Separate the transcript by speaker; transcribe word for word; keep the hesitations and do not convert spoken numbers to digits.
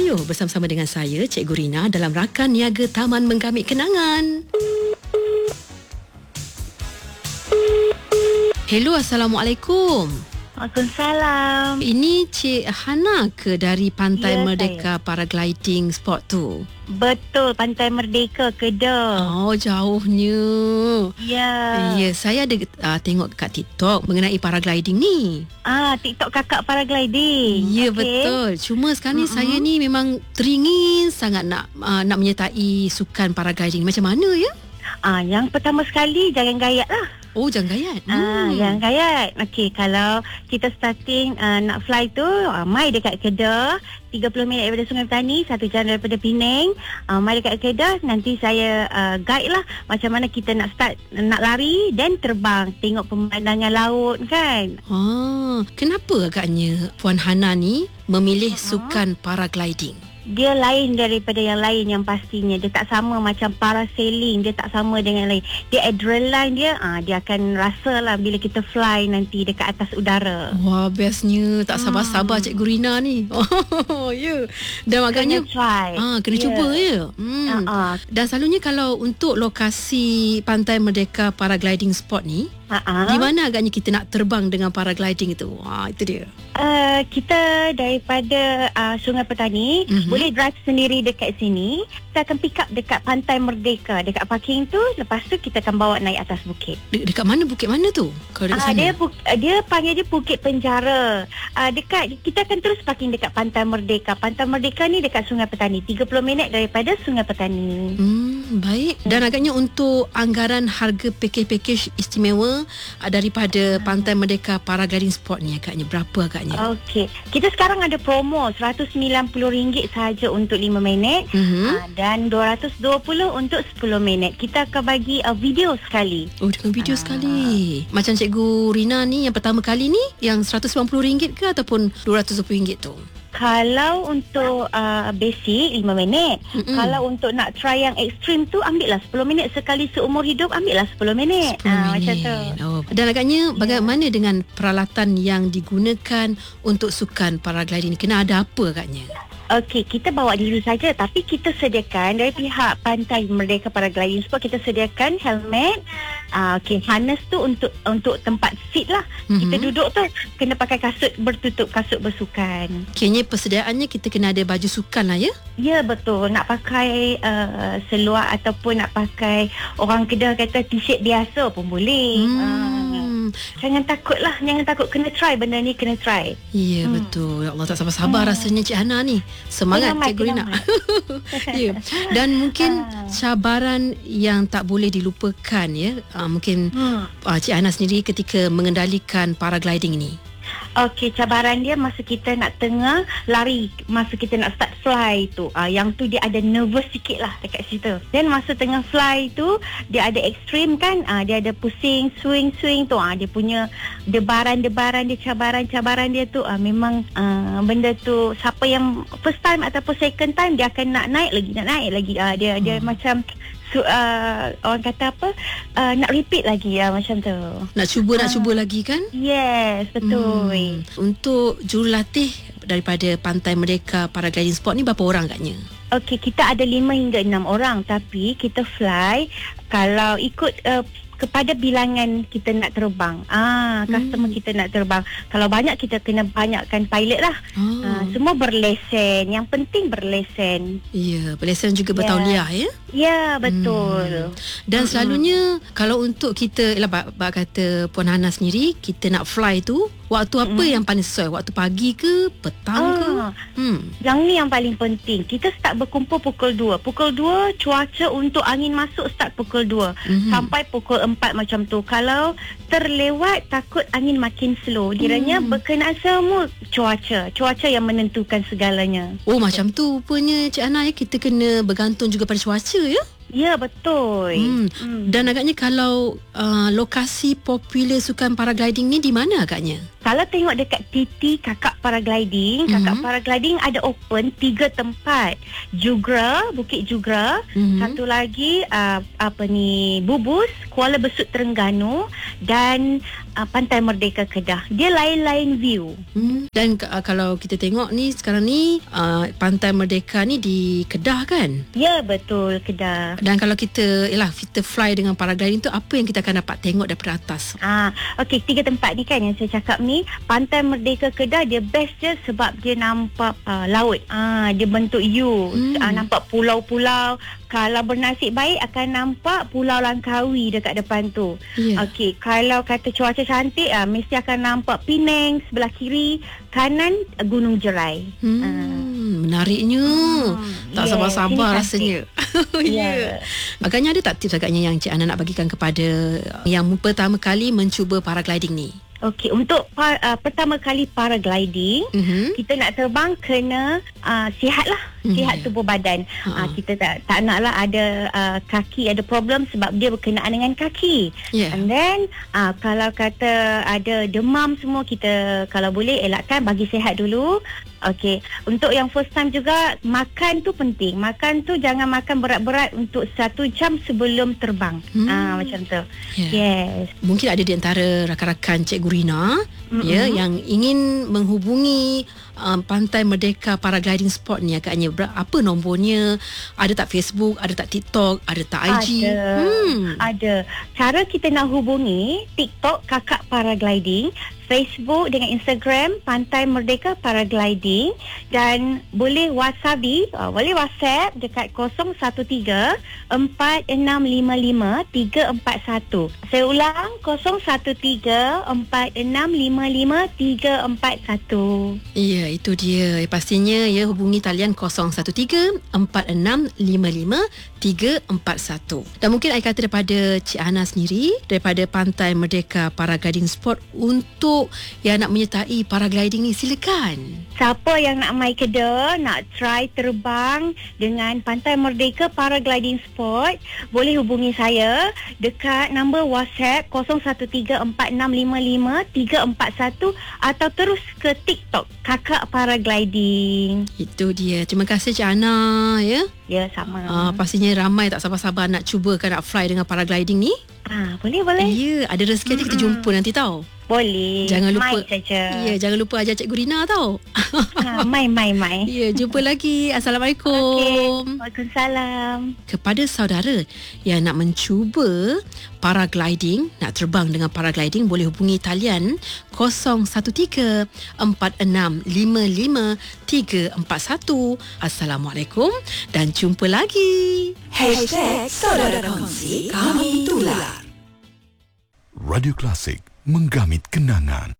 Speaker 1: Studio bersama-sama dengan saya, Cikgu Rina, dalam rakan niaga Taman Menggamit Kenangan. Hello, Assalamualaikum.
Speaker 2: Waalaikumsalam.
Speaker 1: Ini Cik Hana ke dari Pantai
Speaker 2: Ya,
Speaker 1: Merdeka Paragliding Sport tu?
Speaker 2: Betul, Pantai Merdeka, Kedah.
Speaker 1: Oh, jauhnya.
Speaker 2: Ya.
Speaker 1: Ya, saya ada uh, tengok kat TikTok mengenai paragliding ni.
Speaker 2: Ah, TikTok kakak paragliding.
Speaker 1: Ya,
Speaker 2: Okey.
Speaker 1: betul. Cuma sekarang ni saya ni memang teringin sangat nak uh, nak menyertai sukan paragliding. Macam mana ya?
Speaker 2: Ah, yang pertama sekali jangan gayat lah.
Speaker 1: Oh, jangan gayat.
Speaker 2: Ah, jangan gayat. Okey, kalau kita starting uh, nak fly tu, uh, mai dekat Kedah, tiga puluh minit daripada Sungai Petani, satu jam daripada Penang. Uh, mai dekat Kedah, nanti saya uh, guide lah macam mana kita nak start, nak lari dan terbang, tengok pemandangan laut kan.
Speaker 1: Ah, kenapa agaknya Puan Hana ni memilih uh-huh. sukan paragliding?
Speaker 2: Dia lain daripada yang lain yang pastinya. Dia tak sama macam parasailing. Dia tak sama dengan yang lain. Dia adrenaline dia, ah, dia akan rasa lah bila kita fly nanti dekat atas udara.
Speaker 1: Wah, bestnya. Tak sabar-sabar hmm. Cikgu Rina ni. Oh, ya. Yeah. Dan agaknya
Speaker 2: kena try.
Speaker 1: Ah, kena yeah. cuba ya. Hmm.
Speaker 2: Uh-uh.
Speaker 1: Dan selalunya kalau untuk lokasi Pantai Merdeka Paragliding Sport ni,
Speaker 2: uh-uh.
Speaker 1: di mana agaknya kita nak terbang dengan paragliding itu? Wah, itu dia.
Speaker 2: Uh, kita daripada uh, Sungai Petani, mm-hmm. boleh drive sendiri dekat sini. Kita akan pick up dekat Pantai Merdeka, dekat parking tu. Lepas tu kita akan bawa naik atas bukit.
Speaker 1: De- dekat mana bukit mana tu? Kalau dekat
Speaker 2: uh,
Speaker 1: sana?
Speaker 2: Dia, bu- dia panggil dia Bukit Penjara. Uh, dekat kita akan terus parking dekat Pantai Merdeka. Pantai Merdeka ni dekat Sungai Petani, tiga puluh minit daripada Sungai Petani.
Speaker 1: Hmm, baik. Dan agaknya untuk anggaran harga pakej-pakej istimewa uh, daripada Pantai Merdeka Paragliding Sport ni agaknya berapa agaknya?
Speaker 2: Okey. Kita sekarang ada promo seratus sembilan puluh ringgit sahaja untuk lima minit,
Speaker 1: mm-hmm.
Speaker 2: uh, dan dua ratus dua puluh untuk sepuluh minit. Kita akan bagi uh, video sekali.
Speaker 1: Oh, dengan video
Speaker 2: uh.
Speaker 1: sekali. Macam Cikgu Rina ni yang pertama kali ni yang seratus sembilan puluh ringgit ke ataupun dua ratus dua puluh ringgit tu?
Speaker 2: Kalau untuk uh, basic lima minit. Mm-mm. Kalau untuk nak try yang ekstrim tu, ambillah sepuluh minit. Sekali seumur hidup, ambillah sepuluh minit.
Speaker 1: sepuluh
Speaker 2: uh,
Speaker 1: minit.
Speaker 2: Macam tu.
Speaker 1: Oh. Dan agaknya bagaimana yeah. dengan peralatan yang digunakan untuk sukan paragliding ni? Kena ada apa agaknya?
Speaker 2: Okey, kita bawa diri saja, tapi kita sediakan dari pihak Pantai Merdeka Paragliding Sport, kita sediakan helmet, uh, okey, harness tu untuk untuk tempat seat lah. Mm-hmm. Kita duduk tu kena pakai kasut bertutup, kasut bersukan.
Speaker 1: Kayaknya persediaannya kita kena ada baju sukan lah ya?
Speaker 2: Ya, betul. Nak pakai uh, seluar ataupun nak pakai, orang Kedah kata t-shirt biasa pun boleh. Hmm. Uh, jangan takut lah, jangan takut. Kena try benda ni, kena try.
Speaker 1: Ya, hmm. betul. Ya Allah, tak sabar-sabar hmm. rasanya Cik Hana ni. Semangat Cikgu Rina. Ya. Dan mungkin cabaran yang tak boleh dilupakan ya. Uh, mungkin hmm. uh, Cik Hana sendiri ketika mengendalikan paragliding ni.
Speaker 2: Okey, cabaran dia masa kita nak tengah lari, masa kita nak start fly tu, uh, yang tu dia ada nervous sikit lah dekat situ. Dan masa tengah fly tu, dia ada ekstrim kan, uh, dia ada pusing, swing-swing tu, uh, dia punya debaran-debaran dia, cabaran-cabaran dia tu, uh, memang uh, benda tu, siapa yang first time ataupun second time, dia akan nak naik lagi, nak naik lagi. Uh, dia hmm. dia macam So, uh, orang kata apa, uh, nak repeat lagi ya, macam tu.
Speaker 1: Nak cuba, uh, nak cuba lagi kan?
Speaker 2: Yes, betul.
Speaker 1: Hmm. Untuk jurulatih daripada Pantai Merdeka Paragliding Sport ni berapa orang agaknya?
Speaker 2: Okey, kita ada lima hingga enam orang, tapi kita fly kalau ikut uh, kepada bilangan kita nak terbang. Ah, customer hmm. kita nak terbang. Kalau banyak, kita kena banyakkan pilot lah. Oh. Ah, semua berlesen. Yang penting berlesen.
Speaker 1: Ya, berlesen juga bertauliah ya.
Speaker 2: Ya, betul.
Speaker 1: Hmm. Dan hmm. selalunya kalau untuk kita, ialah bak, bak kata Puan Hana sendiri, kita nak fly tu, waktu apa hmm. yang paling sesuai? Waktu pagi ke, petang ah. ke? Hmm.
Speaker 2: Yang ni yang paling penting. Kita start berkumpul pukul dua. Pukul dua, cuaca untuk angin masuk start pukul dua. Hmm. Sampai pukul empat macam tu. Kalau terlewat, takut angin makin slow. Kiranya hmm. berkenaan semua cuaca. Cuaca yang menentukan segalanya.
Speaker 1: Oh, macam tu rupanya Cik Hana ya. Kita kena bergantung juga pada cuaca ya?
Speaker 2: Ya, betul.
Speaker 1: Hmm. Hmm. Dan agaknya kalau uh, lokasi popular sukan paragliding ni di mana agaknya?
Speaker 2: Kalau tengok dekat T T Kakak Paragliding, mm-hmm. Kakak Paragliding ada open tiga tempat. Jugra, Bukit Jugra, mm-hmm. satu lagi uh, apa ni, Bubus, Kuala Besut Terengganu, dan uh, Pantai Merdeka Kedah. Dia lain-lain view.
Speaker 1: Hmm. Dan uh, kalau kita tengok ni sekarang ni uh, Pantai Merdeka ni di Kedah kan?
Speaker 2: Ya, betul, Kedah.
Speaker 1: Dan kalau kita yalah kita fly dengan paragliding tu, apa yang kita akan dapat tengok daripada atas?
Speaker 2: Ah, okey, tiga tempat ni kan yang saya cakap ni. Pantai Merdeka Kedah dia best je sebab dia nampak uh, laut. Ah, dia bentuk U. Hmm. Ah, nampak pulau-pulau. Kalau bernasib baik akan nampak Pulau Langkawi dekat depan tu. Yeah. Okey, kalau kata cuaca cantik ah, mesti akan nampak Penang sebelah kiri, kanan Gunung Jerai.
Speaker 1: Hmm, ah. Menariknya. Hmm, tak yeah, sabar-sabar rasanya. Ya. Yeah. Agaknya ada tak tips agaknya yang Cik Ana nak bagikan kepada yang pertama kali mencuba paragliding ni?
Speaker 2: Okey, untuk uh, pertama kali paragliding, uh-huh. kita nak terbang kena uh, sihatlah, uh-huh. sihat tubuh badan. Uh-huh. Uh, kita tak tak naklah ada uh, kaki ada problem sebab dia berkenaan dengan kaki. Yeah. And then uh, kalau kata ada demam semua, kita kalau boleh elakkan bagi sihat dulu. Okey, untuk yang first time juga makan tu penting. Makan tu jangan makan berat-berat untuk satu jam sebelum terbang. Hmm. Ah, macam tu. Yeah. Yes.
Speaker 1: Mungkin ada di antara rakan-rakan Cikgu Rina mm-hmm. ya yang ingin menghubungi um, Pantai Merdeka Paragliding Sport ni agaknya. Apa nombornya? Ada tak Facebook? Ada tak TikTok? Ada tak I G?
Speaker 2: Ada. Hmm. Ada. Cara kita nak hubungi TikTok Kakak Paragliding, Facebook dengan Instagram Pantai Merdeka Paragliding, dan boleh WhatsApp di uh, boleh WhatsApp dekat kosong satu tiga empat enam lima lima tiga empat satu. Saya ulang, kosong satu tiga empat enam lima lima tiga empat satu.
Speaker 1: Ya, itu dia. Pastinya ya, hubungi talian kosong satu tiga empat enam lima lima tiga empat satu. Dan mungkin saya kata daripada Cik Ana sendiri, daripada Pantai Merdeka Paragliding Sport, untuk yang nak menyertai paragliding ni, silakan.
Speaker 2: Siapa yang nak mai Kedah, nak try terbang dengan Pantai Merdeka Paragliding Sport, boleh hubungi saya dekat nombor WhatsApp kosong satu tiga empat enam lima lima tiga empat satu atau terus ke TikTok Kakak Paragliding.
Speaker 1: Itu dia. Terima kasih Cik Ana ya.
Speaker 2: Ya, sama.
Speaker 1: Uh, pastinya ramai tak sabar-sabar nak cuba kan, nak fly dengan paragliding ni.
Speaker 2: Ah, boleh boleh.
Speaker 1: Ya, ada rezeki nanti kita jumpa nanti tau.
Speaker 2: Boleh.
Speaker 1: Jangan lupa.
Speaker 2: saja.
Speaker 1: Ya, jangan lupa ajar Cikgu Rina tau.
Speaker 2: Ha, mai mai mai.
Speaker 1: Ya, jumpa lagi. Assalamualaikum.
Speaker 2: Okay. Waalaikumsalam.
Speaker 1: Kepada saudara yang nak mencuba paragliding, nak terbang dengan paragliding, boleh hubungi talian kosong satu tiga empat enam lima lima tiga empat satu. Assalamualaikum dan jumpa lagi.
Speaker 3: Hashtag Saudara Kongsi, kami tular.
Speaker 4: Radio Klasik, menggamit kenangan.